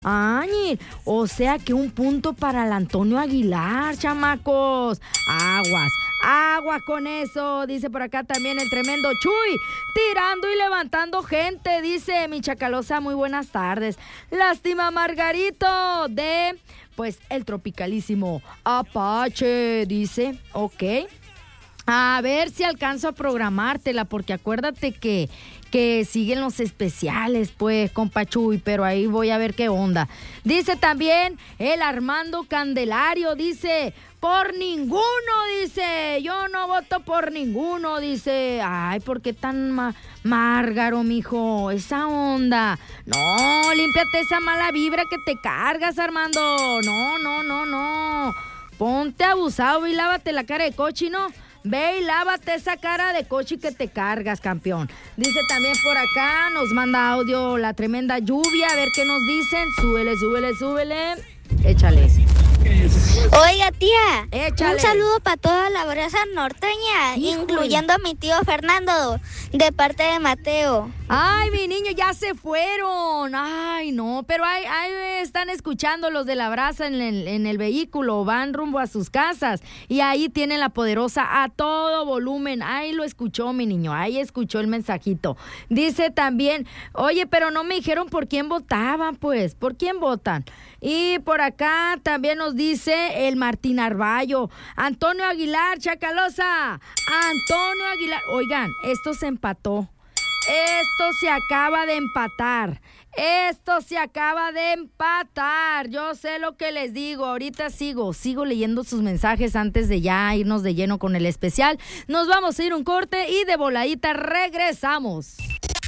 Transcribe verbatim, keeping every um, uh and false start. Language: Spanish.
Ay, o sea que un punto para el Antonio Aguilar, chamacos. Aguas, aguas con eso. Dice por acá también el tremendo Chuy, tirando y levantando gente. Dice mi Chacalosa, muy buenas tardes. Lástima Margarito de, pues, el tropicalísimo Apache. Dice, ok. A ver si alcanzo a programártela, porque acuérdate que, que siguen los especiales, pues, compa Chuy, pero ahí voy a ver qué onda. Dice también el Armando Candelario, dice, por ninguno, dice, yo no voto por ninguno, dice. Ay, ¿por qué tan ma- márgaro, mijo? Esa onda. No, límpiate esa mala vibra que te cargas, Armando. No, no, no, no. Ponte abusado y lávate la cara de cochino. Ve y lávate esa cara de coche que te cargas, campeón. Dice también por acá, nos manda audio la tremenda lluvia. A ver qué nos dicen. Súbele, súbele, súbele. Échale. Oiga, tía, Échale. un saludo para toda la brasa norteña, Híjole. incluyendo a mi tío Fernando, de parte de Mateo. Ay, mi niño, ya se fueron. Ay, no, pero ahí, ahí están escuchando los de la brasa en el, en el vehículo, van rumbo a sus casas y ahí tienen la poderosa a todo volumen. Ahí lo escuchó mi niño, ahí escuchó el mensajito. Dice también, oye, pero no me dijeron por quién votaban, pues, ¿por quién votan? Y por acá también nos dice el Martín Arballo, Antonio Aguilar, Chacalosa, Antonio Aguilar. Oigan, esto se empató. Esto se acaba de empatar. Esto se acaba de empatar. Yo sé lo que les digo. Ahorita sigo, sigo leyendo sus mensajes antes de ya irnos de lleno con el especial. Nos vamos a ir un corte y de voladita regresamos.